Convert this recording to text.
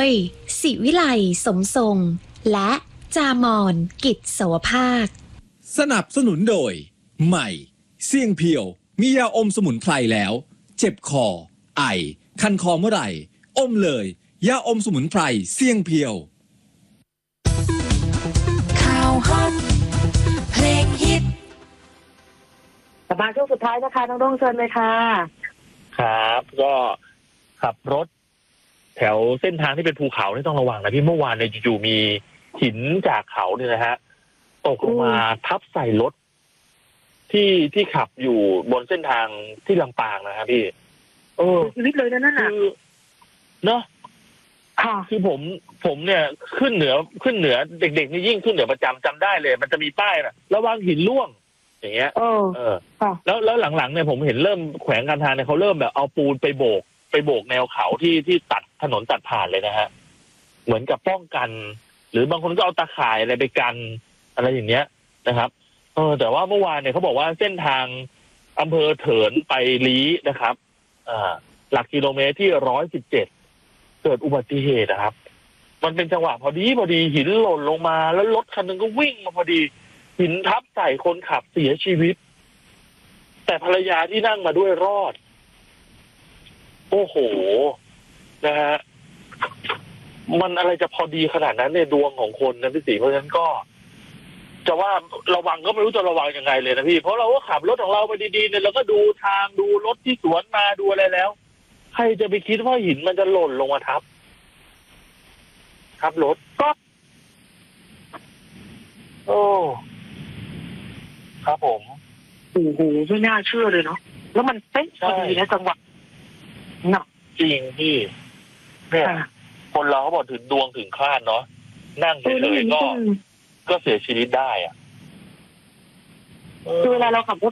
ยศิวิไลสมทรงและจามอนกิจโสภาคสนับสนุนโดยใหม่เสี่ยงเพียวมียาอมสมุนไพรแล้วเจ็บคอไอคันคอเมื่อไหร่อมเลยยาอมสมุนไพรเสี่ยงเพียวข่าวฮอตเพลงฮิตมาช่วงสุดท้ายนะคะน้องดงเชิญเลยค่ะครับก็ขับรถแถวเส้นทางที่เป็นภูเขานี่ต้องระวังนะพี่เมื่อวานเนี่ยจู่ๆมีหินจากเขาเนี่ยนะฮะตกลงมาทับใส่รถที่ขับอยู่บนเส้นทางที่ลำปางนะครับพี่ชีวิตเลยนะนั่นน่ะเนาะค่ะคือผมเนี่ยขึ้นเหนือเด็กๆนี่ยิ่งขึ้นเหนือประจำได้เลยมันจะมีป้ายนะระวังหินร่วงอย่างเงี้ยแล้วหลังๆเนี่ยผมเห็นเริ่มแขวงการทางเนี่ยเขาเริ่มแบบเอาปูนไปโบกแนวเขาที่ตัดถนนตัดผ่านเลยนะฮะเหมือนกับป้องกันหรือบางคนก็เอาตาข่ายอะไรไปกันอะไรอย่างเงี้ยนะครับแต่ว่าเมื่อวานเนี่ยเขาบอกว่าเส้นทางอำเภอเถินไปลี้นะครับหลักกิโลเมตรที่117เกิดอุบัติเหตุนะครับมันเป็นจังหวะพอดีหินหล่นลงมาแล้วรถคันนึงก็วิ่งมาพอดีหินทับใส่คนขับเสียชีวิตแต่ภรรยาที่นั่งมาด้วยรอดโอ้โหนะฮะมันอะไรจะพอดีขนาดนั้นในดวงของคนนะพี่ศรีเพราะฉะนั้นก็จะว่าระวังก็ไม่รู้จะระวังยังไงเลยนะพี่เพราะเราก็ขับรถของเราไปดีๆเนี่ยเราก็ดูทางดูรถที่สวนมาดูอะไรแล้วใครจะไปคิดว่าหินมันจะหล่นลงมาทับรถก็โอ้ครับผมโอ้โหไม่น่าเชื่อเลยเนาะแล้วมันเป๊ะพอดีนะจังหวะหนักจริงพี่เนี่ยคนเราเขาบอกถึงดวงถึงคลาดเนาะนั่งเฉยๆก็เสียชีวิตได้อะคือเวลาเราขับรถ